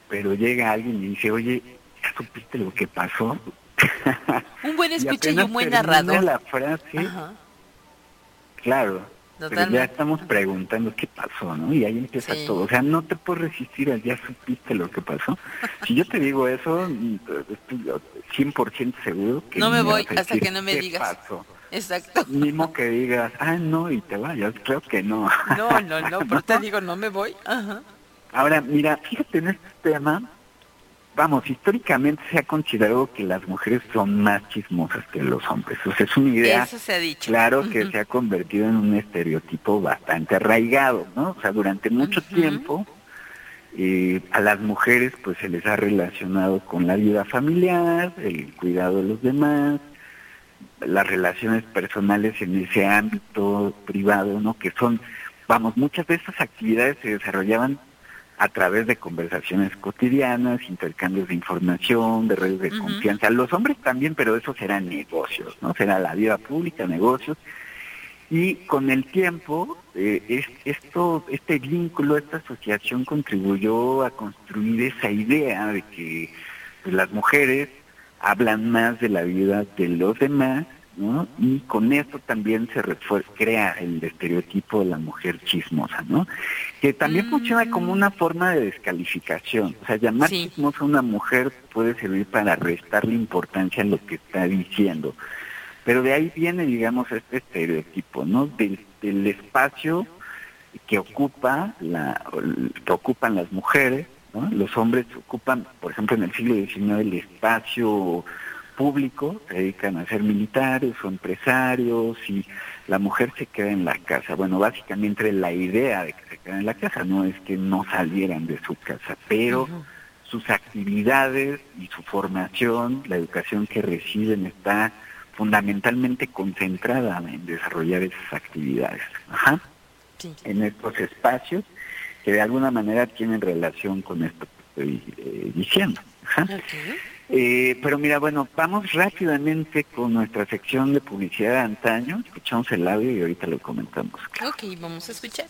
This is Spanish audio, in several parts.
pero llega alguien y dice, oye, ¿ya supiste lo que pasó? Un buen escucha y un buen termina narrador. la frase, Ajá, claro, pero ya totalmente. estamos preguntando qué pasó, ¿no? Y ahí empieza todo. O Sí. sea, no te puedes resistir al ya supiste lo que pasó. Si yo te digo eso, estoy 100% seguro que No me me voy vas a hasta decir que no me qué digas. pasó. Exacto. Mismo que digas, no, y te vayas, creo que no. No, no, no, pero te ¿No? digo, no me voy. Ajá. Ahora, mira, fíjate en este tema, vamos, históricamente se ha considerado que las mujeres son más chismosas que los hombres. O sea, es una idea, Eso se ha dicho. claro, que Ujú, se ha convertido en un estereotipo bastante arraigado, ¿no? O sea, durante mucho ujú, tiempo a las mujeres pues se les ha relacionado con la vida familiar, el cuidado de los demás, las relaciones personales en ese ámbito privado, ¿no? Que son, vamos, muchas de esas actividades se desarrollaban a través de conversaciones cotidianas, intercambios de información, de redes de ujú. confianza. Los hombres también, pero esos eran negocios, ¿no? Será la vida pública, negocios. Y con el tiempo, este vínculo, esta asociación contribuyó a construir esa idea de que pues, las mujeres hablan más de la vida de los demás, ¿no? Y con esto también se crea el estereotipo de la mujer chismosa, ¿no? Que también funciona como Mm, una forma de descalificación. O sea, llamar sí. chismosa a una mujer puede servir para restarle importancia a lo que está diciendo. Pero de ahí viene, digamos, este estereotipo, ¿no? Del espacio que que ocupan las mujeres, ¿no? Los hombres ocupan, por ejemplo, en el siglo XIX el espacio público, se dedican a ser militares o empresarios y la mujer se queda en la casa. Bueno, básicamente la idea de que se quedan en la casa no es que no salieran de su casa, pero Ujú. sus actividades y su formación, la educación que reciben está fundamentalmente concentrada en desarrollar esas actividades, Sí. en estos espacios que de alguna manera tienen relación con esto que estoy diciendo. Ok. Pero mira, bueno, vamos rápidamente con nuestra sección de publicidad de antaño, escuchamos el audio y ahorita lo comentamos. Ok, vamos a escuchar.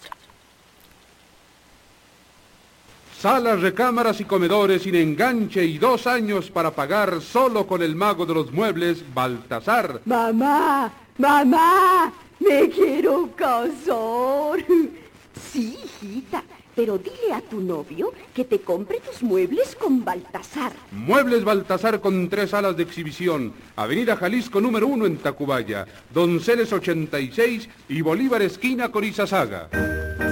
Salas, recámaras y comedores sin enganche y 2 años para pagar solo con el mago de los muebles, Baltasar. Mamá, mamá, me quiero casar. Sí, hijita, pero dile a tu novio que te compre tus muebles con Baltasar. Muebles Baltasar con 3 salas de exhibición. Avenida Jalisco número 1 en Tacubaya. Donceles 86 y Bolívar esquina con Izazaga.